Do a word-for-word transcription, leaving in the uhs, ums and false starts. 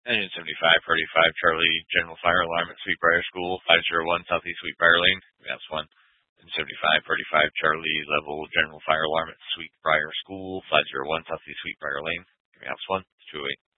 Engine seventy-five, thirty-five, Charlie, General Fire Alarm at Sweetbriar School, five zero one Southeast Sweetbriar Lane. That's one. Engine seventy-five, thirty-five, Charlie, level, General Fire Alarm at Sweetbriar School, five zero one Southeast Sweetbriar Lane. That's one. two oh eight.